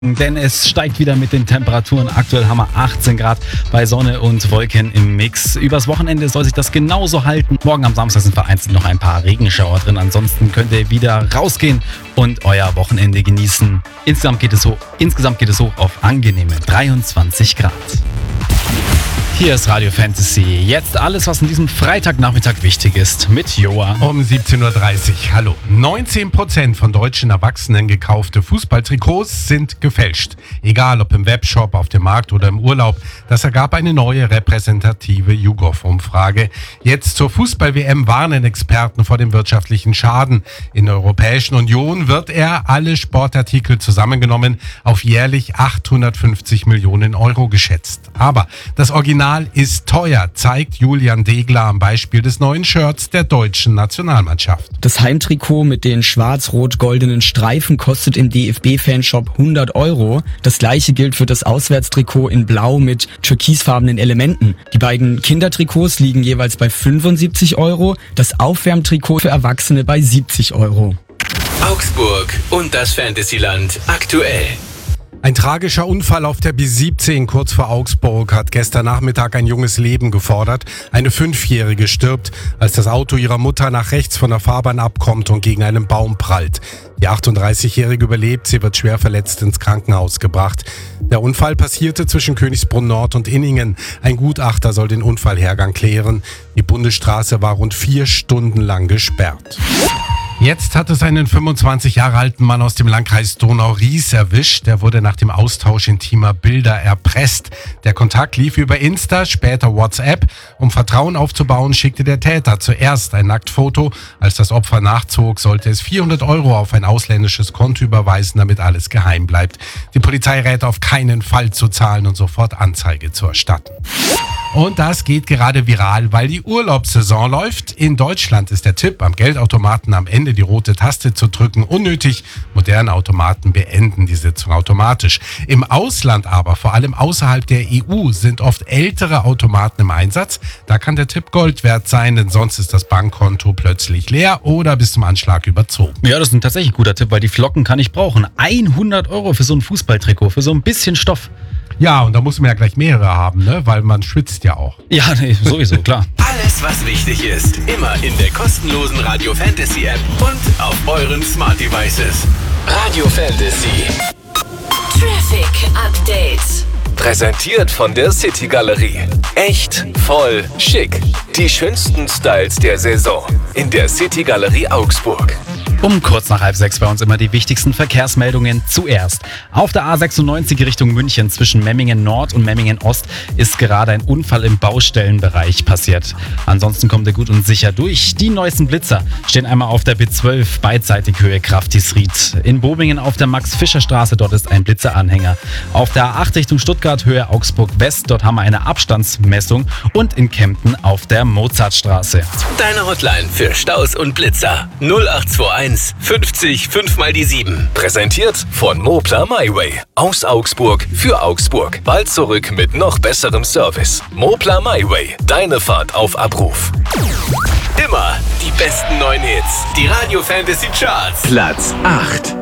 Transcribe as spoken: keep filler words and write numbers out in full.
Denn es steigt wieder mit den Temperaturen. Aktuell haben wir achtzehn Grad bei Sonne und Wolken im Mix. Übers Wochenende soll sich das genauso halten. Morgen am Samstag sind vereinzelt noch ein paar Regenschauer drin. Ansonsten könnt ihr wieder rausgehen und euer Wochenende genießen. Insgesamt geht es hoch, insgesamt geht es hoch auf angenehme dreiundzwanzig Grad. Hier ist Radio Fantasy. Jetzt alles, was an diesem Freitagnachmittag wichtig ist, mit Joa. Um siebzehn Uhr dreißig. Hallo. neunzehn Prozent von deutschen Erwachsenen gekaufte Fußballtrikots sind gefälscht. Egal ob im Webshop, auf dem Markt oder im Urlaub. Das ergab eine neue repräsentative YouGov-Umfrage. Jetzt zur Fußball-W M warnen Experten vor dem wirtschaftlichen Schaden. In der Europäischen Union wird er, alle Sportartikel zusammengenommen, auf jährlich achthundertfünfzig Millionen Euro geschätzt. Aber das Original ist teuer, zeigt Julian Degler am Beispiel des neuen Shirts der deutschen Nationalmannschaft. Das Heimtrikot mit den schwarz-rot-goldenen Streifen kostet im D F B-Fanshop hundert Euro. Das gleiche gilt für das Auswärtstrikot in Blau mit türkisfarbenen Elementen. Die beiden Kindertrikots liegen jeweils bei fünfundsiebzig Euro, das Aufwärmtrikot für Erwachsene bei siebzig Euro. Augsburg und das Fantasyland aktuell. Ein tragischer Unfall auf der B siebzehn kurz vor Augsburg hat gestern Nachmittag ein junges Leben gefordert. Eine Fünfjährige stirbt, als das Auto ihrer Mutter nach rechts von der Fahrbahn abkommt und gegen einen Baum prallt. Die achtunddreißigjährige überlebt, sie wird schwer verletzt ins Krankenhaus gebracht. Der Unfall passierte zwischen Königsbrunn Nord und Inningen. Ein Gutachter soll den Unfallhergang klären. Die Bundesstraße war rund vier Stunden lang gesperrt. Jetzt hat es einen fünfundzwanzig Jahre alten Mann aus dem Landkreis Donau-Ries erwischt. Der wurde nach dem Austausch intimer Bilder erpresst. Der Kontakt lief über Insta, später WhatsApp. Um Vertrauen aufzubauen, schickte der Täter zuerst ein Nacktfoto. Als das Opfer nachzog, sollte es vierhundert Euro auf ein ausländisches Konto überweisen, damit alles geheim bleibt. Die Polizei rät auf keinen Fall zu zahlen und sofort Anzeige zu erstatten. Und das geht gerade viral, weil die Urlaubssaison läuft. In Deutschland ist der Tipp, am Geldautomaten am Ende die rote Taste zu drücken, unnötig. Moderne Automaten beenden die Sitzung automatisch. Im Ausland aber, vor allem außerhalb der E U, sind oft ältere Automaten im Einsatz. Da kann der Tipp Gold wert sein, denn sonst ist das Bankkonto plötzlich leer oder bis zum Anschlag überzogen. Ja, das ist ein tatsächlich guter Tipp, weil die Flocken kann ich brauchen. hundert Euro für so ein Fußballtrikot, für so ein bisschen Stoff. Ja, und da muss man ja gleich mehrere haben, ne? Weil man schwitzt ja auch. Ja, nee, sowieso, klar. Alles, was wichtig ist, immer in der kostenlosen Radio Fantasy App und auf euren Smart Devices. Radio Fantasy. Traffic Update. Präsentiert von der City Galerie. Echt, voll, schick. Die schönsten Styles der Saison in der City Galerie Augsburg. Um kurz nach halb sechs bei uns immer die wichtigsten Verkehrsmeldungen zuerst. Auf der A sechsundneunzig Richtung München zwischen Memmingen Nord und Memmingen Ost ist gerade ein Unfall im Baustellenbereich passiert. Ansonsten kommt ihr gut und sicher durch. Die neuesten Blitzer stehen einmal auf der B zwölf beidseitig Höhe Kraftisried. In Bobingen auf der Max-Fischer-Straße, dort ist ein Blitzeranhänger. Auf der A acht Richtung Stuttgart Höhe Augsburg West, dort haben wir eine Abstandsmessung. Und in Kempten auf der Mozartstraße. Deine Hotline für Staus und Blitzer null acht zwei eins fünfzig fünf mal die sieben. Präsentiert von Moplar MyWay. Aus Augsburg für Augsburg. Bald zurück mit noch besserem Service. Moplar MyWay. Deine Fahrt auf Abruf. Immer die besten neuen Hits. Die Radio Fantasy Charts. Platz acht.